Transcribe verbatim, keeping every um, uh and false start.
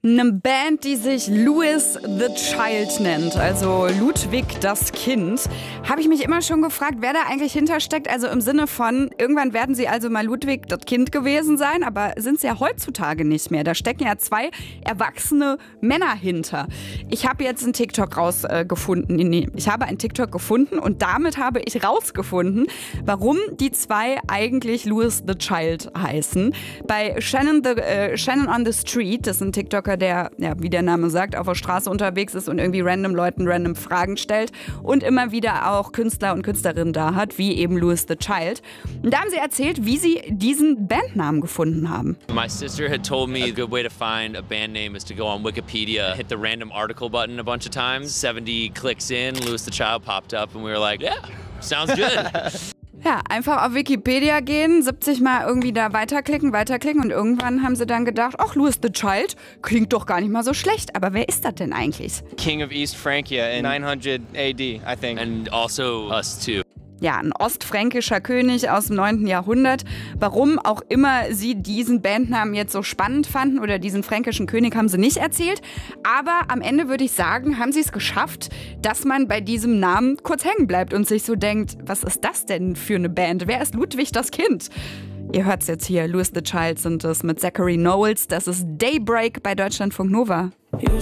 Eine Band, die sich Louis the Child nennt, also Ludwig das Kind, habe ich mich immer schon gefragt, wer da eigentlich hintersteckt. Also im Sinne von, irgendwann werden sie also mal Ludwig das Kind gewesen sein, aber sind sie ja heutzutage nicht mehr. Da stecken ja zwei erwachsene Männer hinter. Ich habe jetzt einen TikTok rausgefunden. Äh, nee, ich habe einen TikTok gefunden und damit habe ich rausgefunden, warum die zwei eigentlich Louis the Child heißen. Bei Shannon, the, äh, Shannon on the Street, das ist ein TikToker, der, ja, wie der Name sagt, auf der Straße unterwegs ist und irgendwie random Leuten random Fragen stellt und immer wieder auch Künstler und Künstlerinnen da hat, wie eben Louis the Child. Und da haben sie erzählt, wie sie diesen Bandnamen gefunden haben. My sister had told me a good way to find a band name is to go on Wikipedia, hit the random article button a bunch of times. seventy clicks in, Louis the Child popped up and we were like, yeah, sounds good. Ja, einfach auf Wikipedia gehen, siebzig Mal irgendwie da weiterklicken, weiterklicken und irgendwann haben sie dann gedacht, ach, Louis the Child klingt doch gar nicht mal so schlecht, aber wer ist das denn eigentlich? King of East Francia in nine hundred A D, I think. And also us too. Ja, ein ostfränkischer König aus dem neunten Jahrhundert. Warum auch immer sie diesen Bandnamen jetzt so spannend fanden oder diesen fränkischen König, haben sie nicht erzählt. Aber am Ende würde ich sagen, haben sie es geschafft, dass man bei diesem Namen kurz hängen bleibt und sich so denkt, was ist das denn für eine Band? Wer ist Ludwig das Kind? Ihr hört es jetzt hier, Louis the Child sind es mit Zachary Knowles. Das ist Daybreak bei Deutschlandfunk Nova.